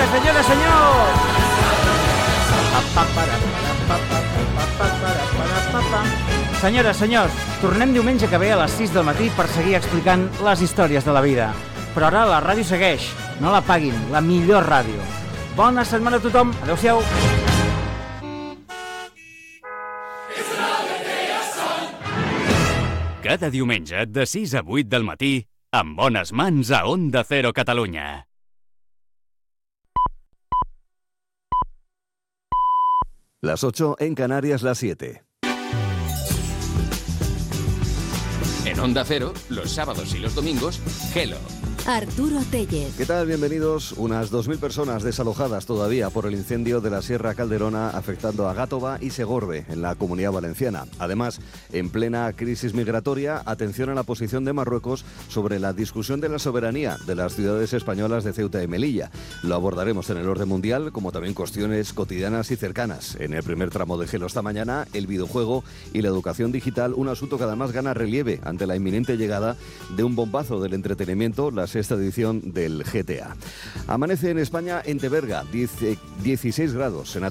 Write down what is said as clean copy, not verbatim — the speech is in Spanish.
senyores, senyors! Senyores, senyors, tornem diumenge que ve a les 6 del matí per seguir explicant les històries de la vida. Però ara la ràdio segueix. No la paguin, la millor ràdio. Bona setmana a tothom. Adéu-siau. Cada diumenge de 6 a 8 del matí, amb bones mans a Onda Cero Catalunya. Las 8 en Canarias, las 7. En Onda Cero, los sábados y los domingos, Hello. Arturo Tellez. ¿Qué tal? Bienvenidos. Unas 2.000 personas desalojadas todavía por el incendio de la Sierra Calderona afectando a Gàtova y Segorbe en la Comunidad Valenciana. Además, en plena crisis migratoria, atención a la posición de Marruecos sobre la discusión de la soberanía de las ciudades españolas de Ceuta y Melilla. Lo abordaremos en el orden mundial, como también cuestiones cotidianas y cercanas. En el primer tramo de Hello esta mañana, el videojuego y la educación digital, un asunto que además gana relieve ante la inminente llegada de un bombazo del entretenimiento, la sexta edición del GTA. Amanece en España en Teberga, 16 grados, en